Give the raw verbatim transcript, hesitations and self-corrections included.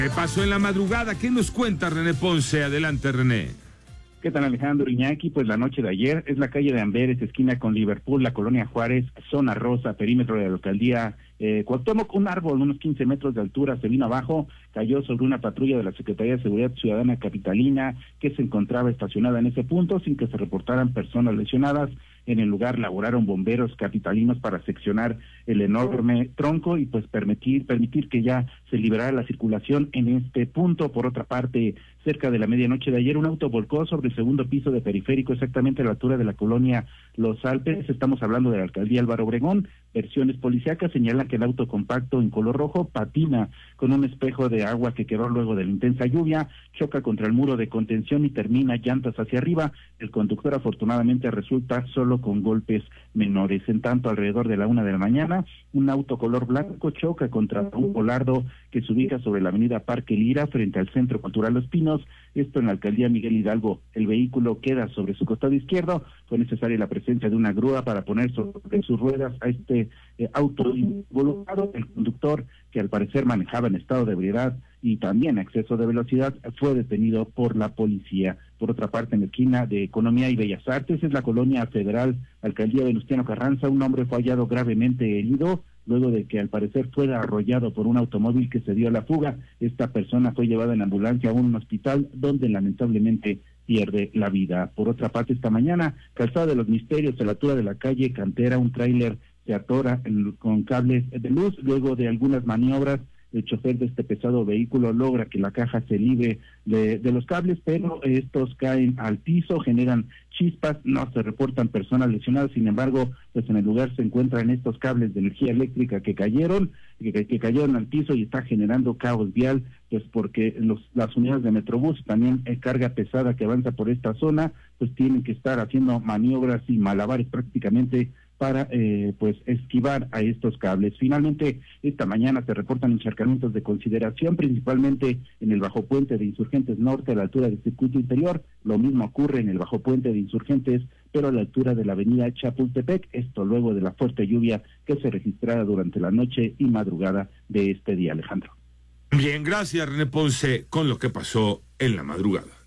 ¿Qué pasó en la madrugada? ¿Qué nos cuenta René Ponce? Adelante, René. ¿Qué tal, Alejandro Iñaki? Pues la noche de ayer es la calle de Amberes, esquina con Liverpool, la colonia Juárez, zona rosa, perímetro de la alcaldía eh, Cuauhtémoc. Un árbol, unos quince metros de altura, se vino abajo, cayó sobre una patrulla de la Secretaría de Seguridad Ciudadana Capitalina que se encontraba estacionada en ese punto sin que se reportaran personas lesionadas. En el lugar laboraron bomberos capitalinos para seccionar el enorme tronco y pues permitir permitir que ya se liberara la circulación en este punto. Por otra parte, cerca de la medianoche de ayer, un auto volcó sobre el segundo piso de Periférico, exactamente a la altura de la colonia Los Alpes. Estamos hablando de la alcaldía Álvaro Obregón. Versiones policíacas señalan que el auto compacto en color rojo patina con un espejo de agua que quedó luego de la intensa lluvia, choca contra el muro de contención y termina llantas hacia arriba. El conductor afortunadamente resulta solo con golpes menores. En tanto, alrededor de la una de la mañana, un auto color blanco choca contra un volardo que se ubica sobre la avenida Parque Lira frente al Centro Cultural Los Pinos, esto en la alcaldía Miguel Hidalgo. El vehículo queda sobre su costado izquierdo. Fue necesaria la presencia de una grúa para poner sobre sus ruedas a este eh, auto involucrado. El conductor, que al parecer manejaba en estado de ebriedad y también exceso de velocidad, fue detenido por la policía. Por otra parte, en la esquina de Economía y Bellas Artes, es la colonia Federal, alcaldía Venustiano Carranza, un hombre fue hallado gravemente herido luego de que al parecer fuera arrollado por un automóvil que se dio a la fuga. Esta persona fue llevada en ambulancia a un hospital donde lamentablemente pierde la vida. Por otra parte, esta mañana, Calzada de los Misterios, a la altura de la calle Cantera, un tráiler se atora en, con cables de luz. Luego de algunas maniobras, el chofer de este pesado vehículo logra que la caja se libre de, de los cables, pero estos caen al piso, generan chispas, no se reportan personas lesionadas. Sin embargo, pues en el lugar se encuentran estos cables de energía eléctrica que cayeron, que, que cayeron al piso y está generando caos vial, pues porque los, las unidades de Metrobús, también en carga pesada que avanza por esta zona, pues tienen que estar haciendo maniobras y malabares prácticamente para eh, pues esquivar a estos cables. Finalmente, esta mañana se reportan encharcamientos de consideración, principalmente en el Bajo Puente de Insurgentes Norte, a la altura del Circuito Interior. Lo mismo ocurre en el Bajo Puente de Insurgentes, pero a la altura de la avenida Chapultepec, esto luego de la fuerte lluvia que se registrara durante la noche y madrugada de este día, Alejandro. Bien, gracias René Ponce con lo que pasó en la madrugada.